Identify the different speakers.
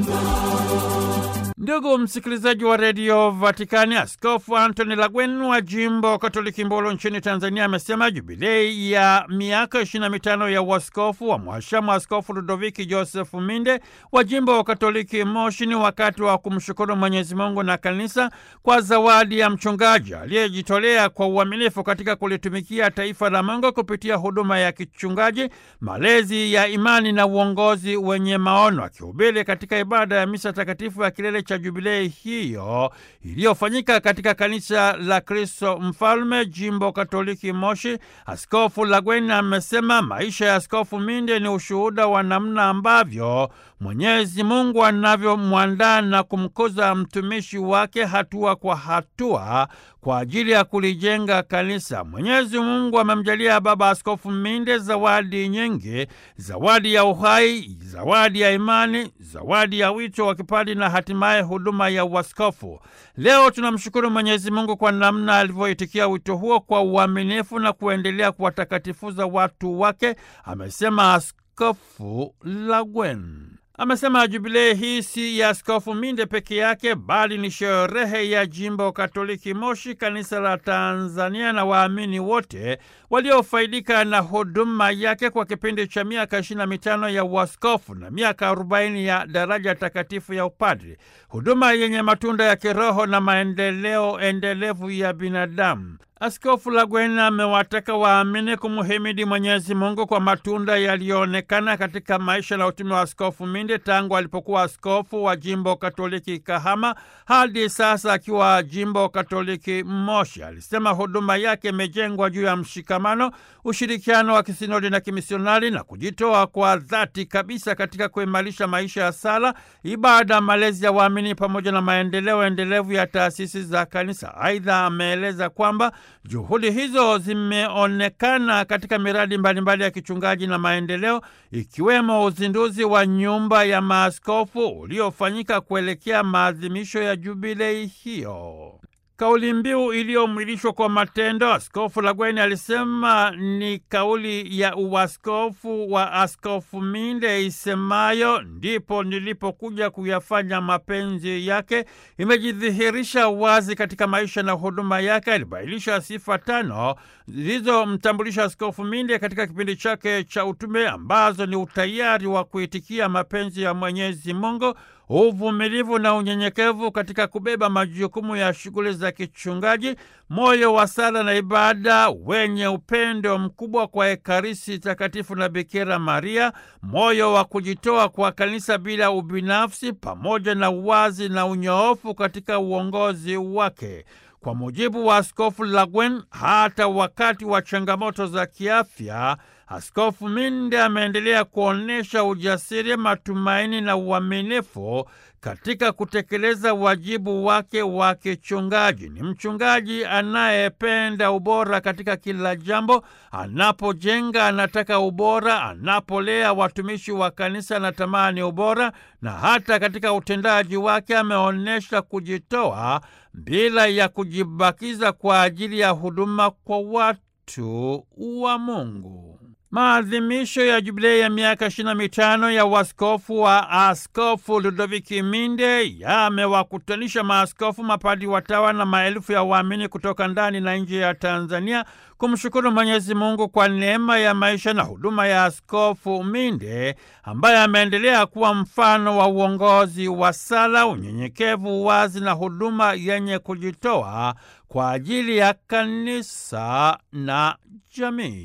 Speaker 1: Ndugu msikilizaji wa redio Vatikani, Askofu Anthony Lagwen wa jimbo Katoliki Mbolo nchini Tanzania amesema jubilei ya miaka 25 ya uaskofu wa Mhashamu Askofu Ludoviki Joseph Minde wa jimbo Katoliki Moshi ni wakati wa kumshukuru Mwenyezi Mungu na kanisa kwa zawadi ya mchungaji aliyejitolea kwa uaminifu katika kulitumikia taifa la Mungu kupitia huduma ya kichungaji, malezi ya imani na uongozi wenye maono. Akihubiri katika ibada ya misa takatifu ya kilele cha jubilei hiyo iliyofanyika katika kanisa la Kristo Mfalme jimbo Katoliki Moshi, Askofu Lagwen amesema maisha ya Askofu Minde ni ushuhuda wa namna ambavyo Mwenyezi Mungu anavyomwandaa na kumkuza mtumishi wake hatua kwa hatua kwa ajili ya kulijenga kanisa. Mwenyezi Mungu amemjalia Baba Askofu Minde zawadi nyingi: zawadi ya uhai, zawadi ya imani, zawadi ya wito wa kipadi na hatimaye huduma ya uaskofu. Leo tunamshukuru Mwenyezi Mungu kwa namna alivyoitikia wito huo kwa uaminifu na kuendelea kuwatakatifuza watu wake, amesema Askofu Lagwen. Amesema jubilei hii si ya Askofu Minde peke yake, bali ni sherehe ya jimbo Katoliki Moshi, kanisa la Tanzania na waamini wote waliofaidika na huduma yake kwa kipindi cha miaka 25 ya uaskofu na miaka 40 ya daraja takatifu ya upadri, huduma yenye matunda ya kiroho na maendeleo endelevu ya binadamu. Askofu Lagwen amewataka waamini kumuhimidi Mwenyezi Mungu kwa matunda yaliyoonekana katika maisha na utume wa Askofu Minde tangu alipokuwa askofu wa jimbo Katoliki Kahama hadi sasa akiwa jimbo Katoliki Moshi. Alisema huduma yake imejengwa juu ya mshikamano, ushirikiano wa kisinodi na kimisionari na kujitoa kwa dhati kabisa katika kuimarisha maisha ya sala, ibada, malezi ya waamini pamoja na maendeleo endelevu ya taasisi za kanisa. Aidha, ameeleza kwamba juhudi hizo zimeonekana katika miradi mbalimbali ya kichungaji na maendeleo, ikiwemo uzinduzi wa nyumba ya maaskofu uliofanyika kuelekea maadhimisho ya jubilei hiyo. Kauli mbiu iliyomwilishwa kwa matendo, Askofu Lagwen alisema ni kauli ya uaskofu wa Askofu Minde isemayo, ndipo nilipokuja kuyafanya mapenzi yake, imejidhihirisha wazi katika maisha na huduma yake. Alibainisha sifa 5 zilizomtambulisha Askofu Minde katika kipindi chake cha utume, ambazo ni utayari wa kuitikia mapenzi ya Mwenyezi Mungu, uvumilivu na unyenyekevu katika kubeba majukumu ya shughuli za kichungaji, moyo wa sala na ibada wenye upendo mkubwa kwa Ekaristi Takatifu na Bikira Maria, moyo wa kujitoa kwa kanisa bila ubinafsi, pamoja na uwazi na unyoofu katika uongozi wake. Kwa mujibu wa Askofu Lagwen, hata wakati wa changamoto za kiafya, Askofu Minde ameendelea kuonesha ujasiri, matumaini na uaminifu katika kutekeleza wajibu wake wa kichungaji. Ni mchungaji anayependa ubora katika kila jambo. Anapojenga anataka ubora, anapolea watumishi wa kanisa anatamani ubora, na hata katika utendaji wake ameonesha kujitoa bila ya kujibakiza kwa ajili ya huduma kwa watu wa Mungu. Maadhimisho ya jubilei ya miaka 25 ya uaskofu wa Askofu Ludoviki Minde yamewakutanisha maaskofu, mapadi, watawa na maelfu ya waamini kutoka ndani na nje ya Tanzania kumshukuru Mwenyezi Mungu kwa neema ya maisha na huduma ya Askofu Minde, ambaye ameendelea kuwa mfano wa uongozi wa sala, unyenyekevu, wazi na huduma yenye kujitoa kwa ajili ya kanisa na jamii.